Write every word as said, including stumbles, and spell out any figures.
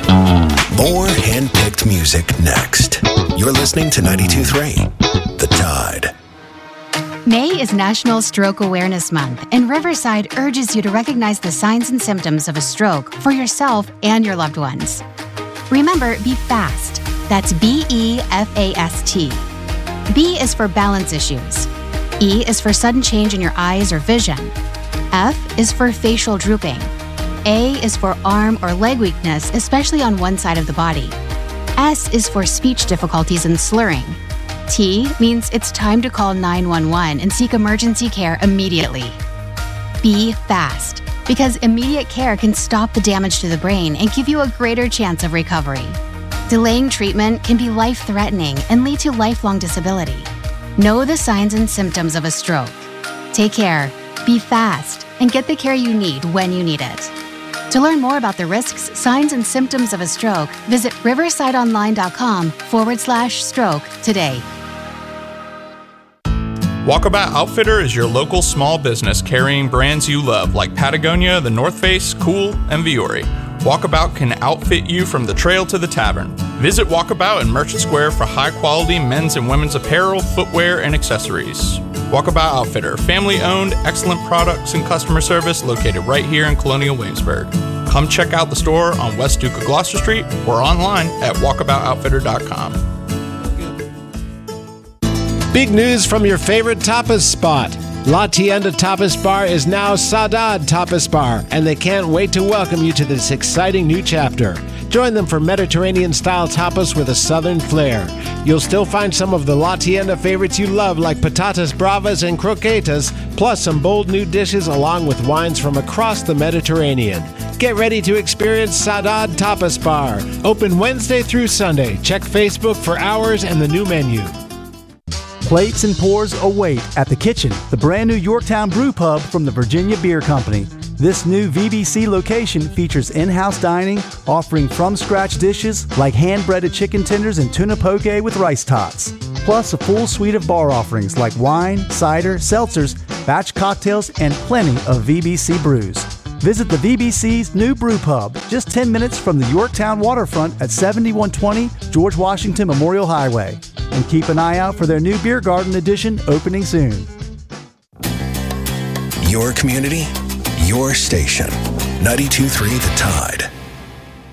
More hand-picked music next. You're listening to ninety-two point three, The Tide. May is National Stroke Awareness Month, and Riverside urges you to recognize the signs and symptoms of a stroke for yourself and your loved ones. Remember, be fast. That's B E F A S T. B is for balance issues. E is for sudden change in your eyes or vision. F is for facial drooping. A is for arm or leg weakness, especially on one side of the body. S is for speech difficulties and slurring. T means it's time to call nine one one and seek emergency care immediately. Be fast, because immediate care can stop the damage to the brain and give you a greater chance of recovery. Delaying treatment can be life-threatening and lead to lifelong disability. Know the signs and symptoms of a stroke. Take care, be fast, and get the care you need when you need it. To learn more about the risks, signs, and symptoms of a stroke, visit riversideonline.com forward slash stroke today. Walkabout Outfitter is your local small business carrying brands you love like Patagonia, The North Face, Cool, and Vuori. Walkabout can outfit you from the trail to the tavern. Visit Walkabout in Merchant Square for high-quality men's and women's apparel, footwear, and accessories. Walkabout Outfitter, family-owned, excellent products and customer service located right here in Colonial Williamsburg. Come check out the store on West Duke of Gloucester Street or online at walkabout outfitter dot com. Big news from your favorite tapas spot. La Tienda Tapas Bar is now Saudade Tapas Bar, and they can't wait to welcome you to this exciting new chapter. Join them for Mediterranean-style tapas with a southern flair. You'll still find some of the La Tienda favorites you love like patatas bravas and croquetas, plus some bold new dishes along with wines from across the Mediterranean. Get ready to experience Saudade Tapas Bar. Open Wednesday through Sunday. Check Facebook for hours and the new menu. Plates and pours await at the kitchen, the brand new Yorktown Brew Pub from the Virginia Beer Company. This new V B C location features in-house dining, offering from-scratch dishes like hand-breaded chicken tenders and tuna poke with rice tots. Plus a full suite of bar offerings like wine, cider, seltzers, batch cocktails, and plenty of V B C brews. Visit the V B C's new brew pub, just ten minutes from the Yorktown waterfront at seventy-one twenty George Washington Memorial Highway. And keep an eye out for their new beer garden edition opening soon. Your community, your station. ninety-two point three The Tide.